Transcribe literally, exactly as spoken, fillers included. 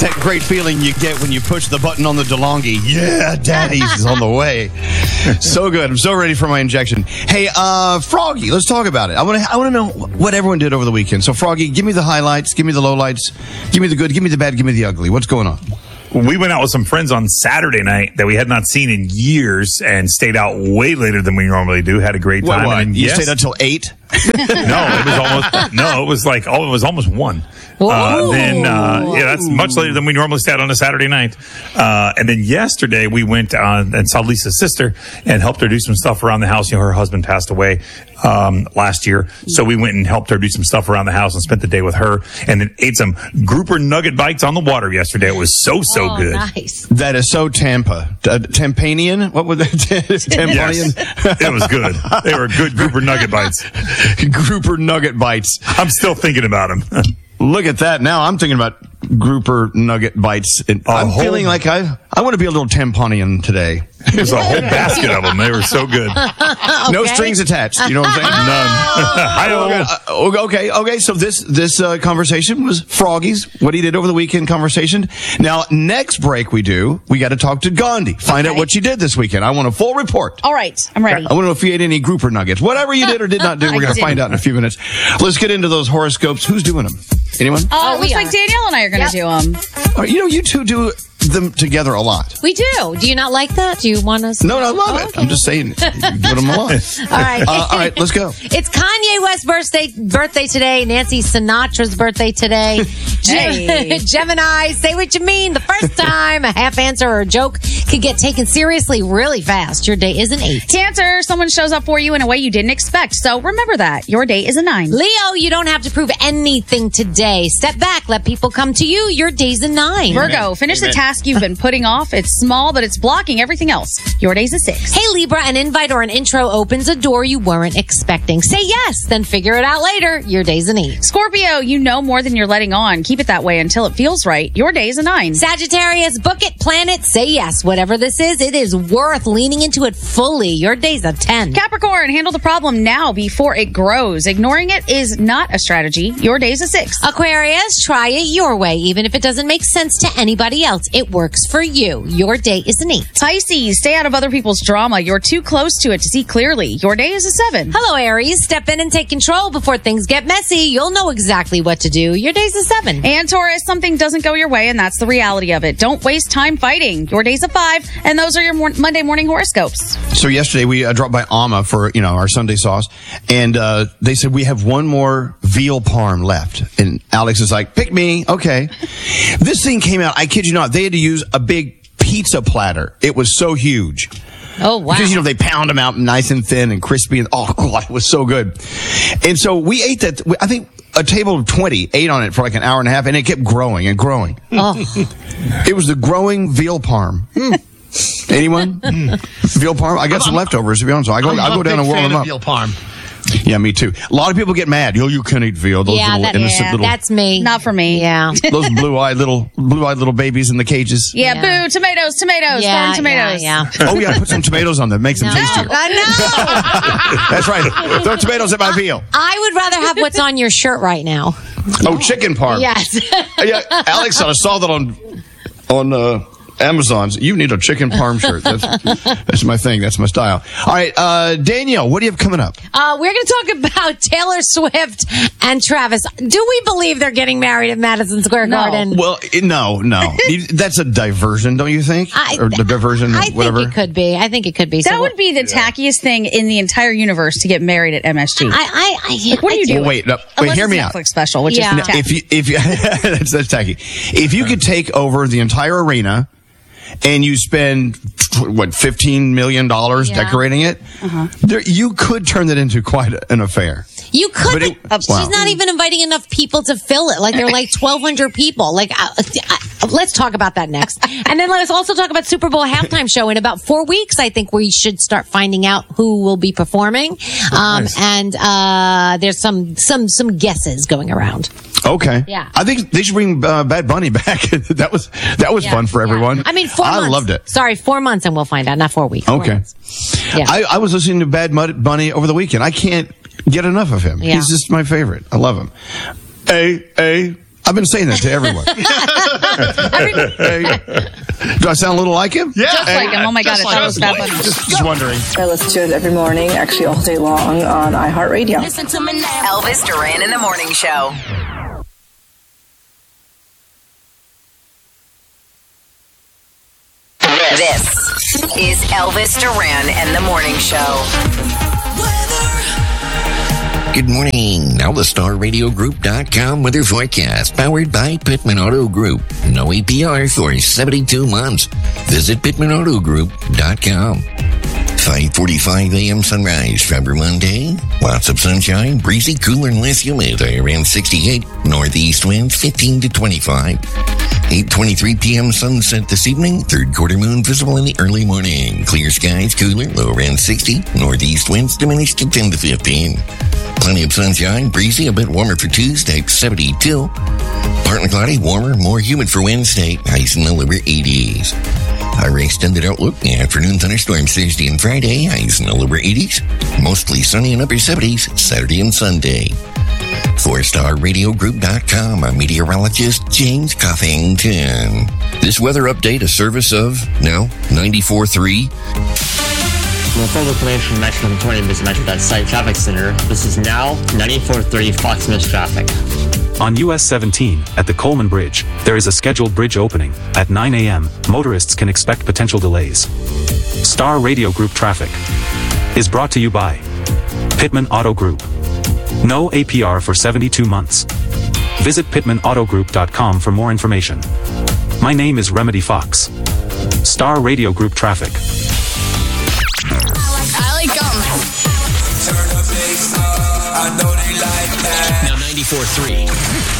that great feeling you get when you push the button on the DeLonghi. Yeah, Daddy's is on the way. So good. I'm so ready for my injection. Hey, uh, Froggy, let's talk about it. I want to I want to know what everyone did over the weekend. So, Froggy, give me the highlights, give me the lowlights, give me the good, give me the bad, give me the ugly. What's going on? We went out with some friends on Saturday night that we had not seen in years and stayed out way later than we normally do. Had a great time. What, what? And You yes, stayed until eight? no, it was almost no, it was like oh, it was almost one. Uh, then uh, yeah, that's much later than we normally stay out on a Saturday night. Uh, and then yesterday we went on and saw Lisa's sister and helped her do some stuff around the house. You know, her husband passed away um, last year, so we went and helped her do some stuff around the house and spent the day with her. And then ate some grouper nugget bites on the water yesterday. It was so so oh, good. Nice. That is so Tampa. Uh, Tampanian? What was that? Tampanian? Yes, it was good. They were good grouper nugget bites. Grouper nugget bites. I'm still thinking about them. Look at that. Now I'm thinking about grouper nugget bites. And I'm whole- feeling like I I want to be a little tamponian today. There's a whole basket of them. They were so good. No strings attached. You know what I'm saying? None. Hi-oh. Uh, okay, okay. So this this uh, conversation was Froggy's, what he did over the weekend conversation. Now, next break we do, we got to talk to Gandhi. Find out Okay. what you did this weekend. I want a full report. All right, I'm ready. I want to know if you ate any grouper nuggets. Whatever you did or did not do, we're I going to didn't. find out in a few minutes. Let's get into those horoscopes. Who's doing them? Anyone? Uh, Oh, it looks we like are. Danielle and I are going to Yep. do them. Oh, you know, you two do them together a lot. We do. Do you not like that? Do you want us? No, no, I love Oh, it. okay. I'm just saying, you're doing them a lot. All right. Uh, all right, let's go. It's Kanye West's birthday birthday today. Nancy Sinatra's birthday today. Hey. Gemini, say what you mean. The first time a half answer or a joke could get taken seriously really fast. Your day is an eight. Cancer, someone shows up for you in a way you didn't expect. So remember that. Your day is a nine. Leo, you don't have to prove anything today. Step back. Let people come to you. Your day's a nine. Virgo, finish the task you've been putting off. It's small, but it's blocking everything else. Your day's a six. Hey, Libra, an invite or an intro opens a door you weren't expecting. Say yes, then figure it out later. Your day's an eight. Scorpio, you know more than you're letting on. Keep it that way until it feels right. Your day is a nine. Sagittarius, book it, plan it, say yes. Whatever this is, it is worth leaning into it fully. Your day's a ten. Capricorn, handle the problem now before it grows. Ignoring it is not a strategy. Your day's a six. Aquarius, try it your way. Even if it doesn't make sense to anybody else, it works for you. Your day is an eight. Pisces, stay out of other people's drama. You're too close to it to see clearly. Your day is a seven. Hello, Aries. Step in and take control before things get messy. You'll know exactly what to do. Your day's a seven. And Taurus, something doesn't go your way, and that's the reality of it. Don't waste time fighting. Your day's a five, and those are your mor- Monday morning horoscopes. So yesterday we uh, dropped by Alma for, you know, our Sunday sauce, and uh, they said we have one more veal parm left. And Alex is like, pick me. Okay. This thing came out, I kid you not, they had to use a big pizza platter. It was so huge. Oh, wow. Because, you know, they pound them out nice and thin and crispy. And, oh, God, it was so good. And so we ate that. I think a table of twenty ate on it for like an hour and a half, and it kept growing and growing. Oh. It was the growing veal parm. Mm. Anyone? Mm. Veal parm? I got some leftovers, to be honest. I go, I'm I go a down big and warm fan them of up. veal parm. Yeah, me too. A lot of people get mad. Yo, you can't eat veal. Those Yeah, little that- innocent yeah, little, That's me. Not for me. Yeah. those blue-eyed little, blue-eyed little babies in the cages. Yeah, Yeah. boo, tomatoes, tomatoes, Yeah, farm tomatoes. yeah, yeah. Oh yeah, put some tomatoes on them. Makes them No, tastier. I know. That's right. Throw tomatoes at my veal. I would rather have what's on your shirt right now. Oh, chicken parm. Yes. Yeah, Alex, I saw that on on uh, Amazon. You need a chicken parm shirt. That's, that's my thing. That's my style. All right, uh, Danielle, what do you have coming up? Uh, we're going to talk about Taylor Swift and Travis. Do we believe they're getting married at Madison Square No. Garden? Well, it- no, no. That's a diversion, don't you think? I, or the diversion, I whatever. think it could be. I think it could be. That So would be the tackiest thing in the entire universe to get married at M S G. I, I, I, Like, what are you I- doing? Well, wait, no, wait, Unless hear it's me a out. Netflix special, which Yeah. is No, tacky. If you, if you, that's, that's tacky. If you could take over the entire arena and you spend what fifteen million dollars Yeah. decorating it, there, you could turn that into quite an affair. You could. But it- She's wow. not even inviting enough people to fill it. Like there are like twelve hundred people. Like, uh, uh, let's talk about that next. And then let's also talk about Super Bowl halftime show in about four weeks. I think we should start finding out who will be performing. Um, Nice. and uh, there's some some some guesses going around. Okay. Yeah. I think they should bring uh, Bad Bunny back. that was that was Yeah, fun for yeah. everyone. I mean, four I months. loved it. Sorry, four months, and we'll find out. Not four weeks. Four Okay. months. Yeah. I, I was listening to Bad Mud- Bunny over the weekend. I can't get enough of him. Yeah. He's just my favorite. I love him. A A I've been saying that to everyone. Hey, do I sound a little like him? Yeah. Just like him. Oh my God, I thought it was Bad Bunny. Just, just wondering. I listen to it every morning, actually all day long on iHeartRadio. Listen to me now. Elvis Duran in the Morning Show. This is Elvis Duran and the Morning Show. Good morning. Now the Star Radio Group dot com weather forecast, powered by Pittman Auto Group. No A P R for seventy-two months. Visit Pittman Auto Group dot com. five forty-five a.m. sunrise, February Monday. Lots of sunshine, breezy, cooler and less humid. Around sixty-eight. Northeast winds fifteen to twenty-five. eight twenty-three p.m. sunset this evening. Third quarter moon visible in the early morning. Clear skies, cooler, low around sixty. Northeast winds diminished to ten to fifteen. Plenty of sunshine, breezy, a bit warmer for Tuesday, seventy-two. Partly cloudy, warmer, more humid for Wednesday, highs in the lower eighties. Our extended outlook, afternoon thunderstorms Thursday and Friday, highs in the lower eighties. Mostly sunny and upper seventies, Saturday and Sunday. For Star Radio Group dot com, I'm meteorologist James Coffington. This weather update, a service of, no, ninety-four point three. Well, full information from Metro twenty Business Metro dot site traffic center. This is now ninety-four point three Fox Miss traffic. On U S seventeen, at the Coleman Bridge, there is a scheduled bridge opening. At nine a.m., motorists can expect potential delays. Star Radio Group traffic is brought to you by Pittman Auto Group. No A P R for seventy-two months. Visit Pittman Auto Group dot com for more information. My name is Remedy Fox. Star Radio Group traffic. I like gum. Turn the bass up. I know they like that. Now ninety-four point three.